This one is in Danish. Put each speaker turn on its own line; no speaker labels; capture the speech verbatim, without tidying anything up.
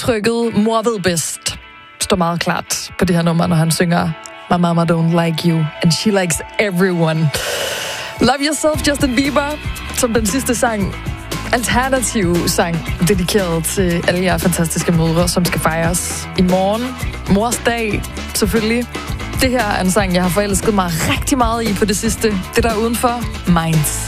udtrykket mor ved bedst står meget klart på det her nummer, når han synger My mama don't like you, and she likes everyone. Love Yourself, Justin Bieber, som den sidste sang, alternativ sang, dedikeret til alle jer fantastiske mødre, som skal fejres i morgen. Mors dag, selvfølgelig. Det her er en sang, jeg har forelsket mig rigtig meget i på det sidste. Det der er udenfor, Minds.